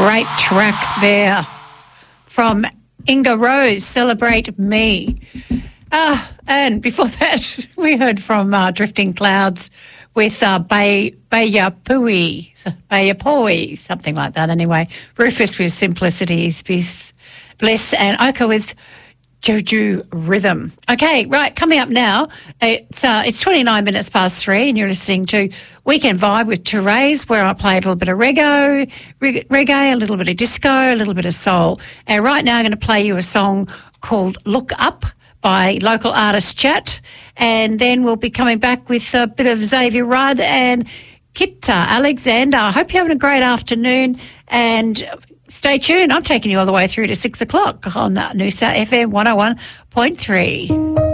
Great track there from Inga Rose, Celebrate Me. And before that, we heard from Drifting Clouds with Bayapoi, something like that anyway. Rufus with Simplicities, Bliss, and Oka with Juju Rhythm. Okay, right, coming up now, it's 29 minutes past 3 and you're listening to Weekend Vibe with Therese, where I play a little bit of reggae, a little bit of disco, a little bit of soul. And right now I'm going to play you a song called Look Up by local artist Chat, and then we'll be coming back with a bit of Xavier Rudd and Kitta Alexander. I hope you're having a great afternoon, and stay tuned. I'm taking you all the way through to 6 o'clock on Noosa FM 101.3.